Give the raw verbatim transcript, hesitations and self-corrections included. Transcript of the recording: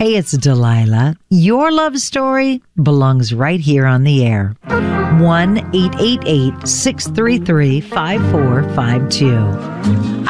Hey, it's Delilah. Your love story belongs right here on the air. one eight eight eight, six three three, five four five two.